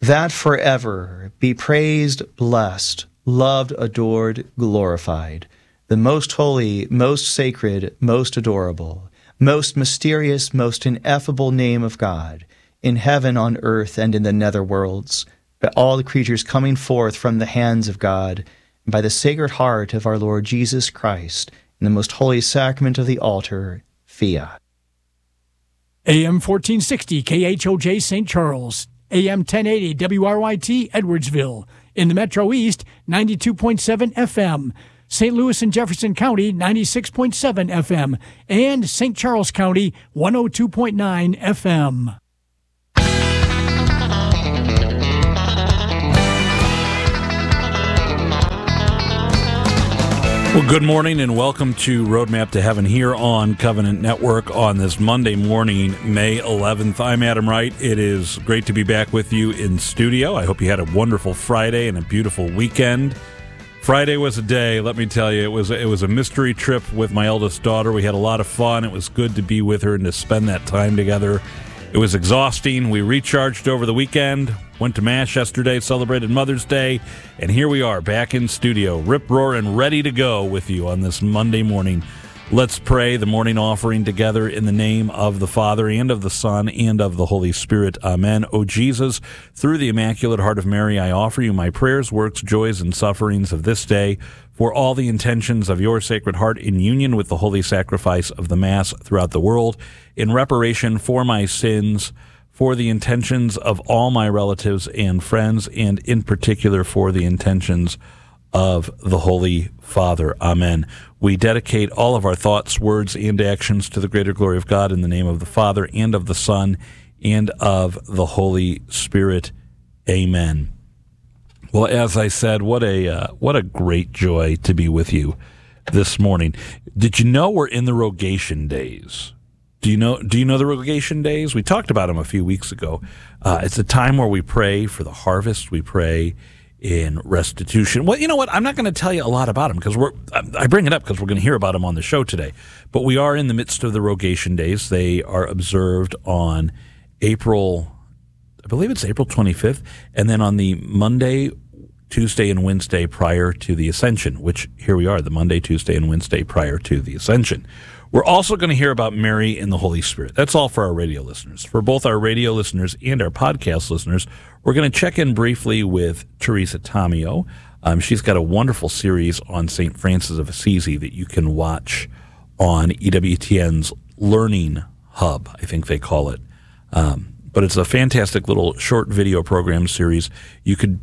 that forever be praised, blessed, loved, adored, glorified, the most holy, most sacred, most adorable, most mysterious, most ineffable name of God, in heaven, on earth, and in the nether worlds, by all the creatures coming forth from the hands of God, and by the Sacred Heart of our Lord Jesus Christ, in the most holy sacrament of the altar, fiat. AM 1460 KHOJ St. Charles, AM 1080 WRYT Edwardsville, in the Metro East, 92.7 FM, St. Louis and Jefferson County, 96.7 FM, and St. Charles County, 102.9 FM. Well, good morning and welcome to Roadmap to Heaven here on Covenant Network on this Monday morning, May 11th. I'm Adam Wright. It is great to be back with you in studio. I hope you had a wonderful Friday and a beautiful weekend. Friday was a day, let me tell you. It was a mystery trip with my eldest daughter. We had a lot of fun. It was good to be with her and to spend that time together. It was exhausting. We recharged over the weekend, went to Mass yesterday, celebrated Mother's Day, and here we are back in studio, rip-roaring, ready to go with you on this Monday morning. Let's pray the morning offering together in the name of the Father, and of the Son, and of the Holy Spirit. Amen. O Jesus, through the Immaculate Heart of Mary, I offer you my prayers, works, joys, and sufferings of this day, for all the intentions of your Sacred Heart in union with the holy sacrifice of the Mass throughout the world, in reparation for my sins, for the intentions of all my relatives and friends, and in particular for the intentions of the Holy Father. Amen. We dedicate all of our thoughts, words, and actions to the greater glory of God in the name of the Father, and of the Son, and of the Holy Spirit. Amen. Well, as I said, what a great joy to be with you this morning. Did you know we're in the Rogation Days? Do you know the Rogation Days? We talked about them a few weeks ago. It's a time where we pray for the harvest. We pray in restitution. Well, you know what? I'm not going to tell you a lot about them because I bring it up because we're going to hear about them on the show today. But we are in the midst of the Rogation Days. They are observed on April 25th, and then on the Monday, Tuesday, and Wednesday prior to the Ascension, which here we are, the Monday, Tuesday, and Wednesday prior to the Ascension. We're also going to hear about Mary and the Holy Spirit. That's all for our radio listeners. For both our radio listeners and our podcast listeners, we're going to check in briefly with Teresa Tomeo. She's got a wonderful series on St. Francis of Assisi that you can watch on EWTN's Learning Hub, I think they call it. But it's a fantastic little short video program series. You could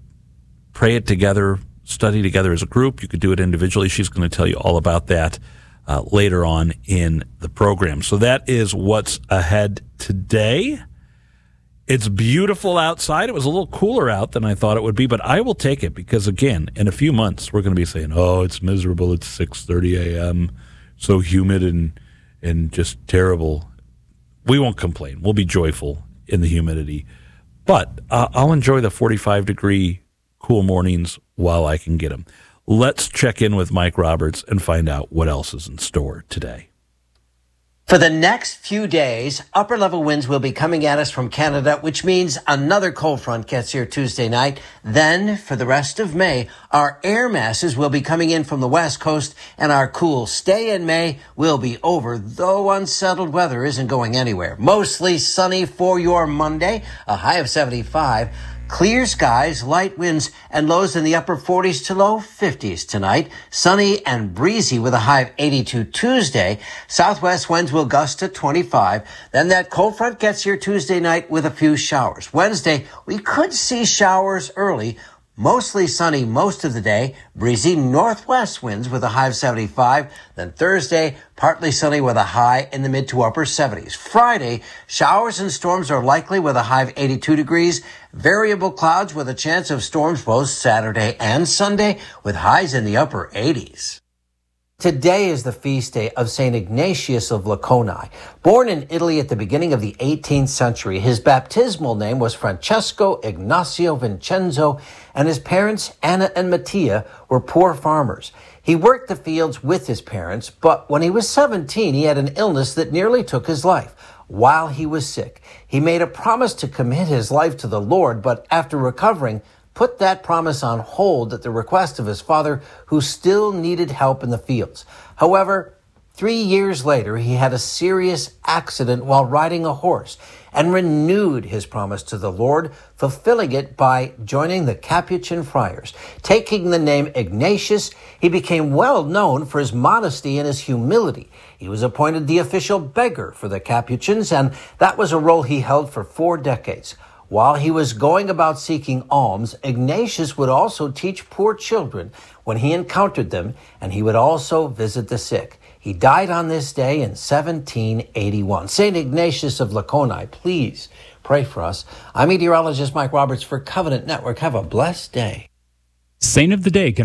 pray it together, study together as a group. You could do it individually. She's going to tell you all about that later on in the program. So that is what's ahead today. It's beautiful outside. It was a little cooler out than I thought it would be, but I will take it because, again, in a few months, we're going to be saying, oh, it's miserable. It's 6:30 a.m., so humid and just terrible. We won't complain. We'll be joyful in the humidity. But I'll enjoy the 45-degree cool mornings while I can get them. Let's check in with Mike Roberts and find out what else is in store today. For the next few days, upper-level winds will be coming at us from Canada, which means another cold front gets here Tuesday night. Then, for the rest of May, our air masses will be coming in from the west coast, and our cool stay in May will be over, though unsettled weather isn't going anywhere. Mostly sunny for your Monday, a high of 75. Clear skies, light winds, and lows in the upper 40s to low 50s tonight. Sunny and breezy with a high of 82 Tuesday. Southwest winds will gust to 25. Then that cold front gets here Tuesday night with a few showers. Wednesday, we could see showers early. Mostly sunny most of the day, breezy northwest winds with a high of 75. Then Thursday, partly sunny with a high in the mid to upper 70s. Friday, showers and storms are likely with a high of 82 degrees. Variable clouds with a chance of storms both Saturday and Sunday with highs in the upper 80s. Today is the feast day of St. Ignatius of Laconi. Born in Italy at the beginning of the 18th century, his baptismal name was Francesco Ignazio Vincenzo, and his parents, Anna and Mattia, were poor farmers. He worked the fields with his parents, but when he was 17, he had an illness that nearly took his life. while he was sick. He made a promise to commit his life to the Lord, but after recovering, put that promise on hold at the request of his father, who still needed help in the fields. However, 3 years later, he had a serious accident while riding a horse and renewed his promise to the Lord, fulfilling it by joining the Capuchin friars. Taking the name Ignatius, he became well known for his modesty and his humility. He was appointed the official beggar for the Capuchins, and that was a role he held for 4 decades. While he was going about seeking alms, Ignatius would also teach poor children when he encountered them, and he would also visit the sick. He died on this day in 1781. St. Ignatius of Laconi, please pray for us. I'm meteorologist Mike Roberts for Covenant Network. Have a blessed day. Saint of the Day can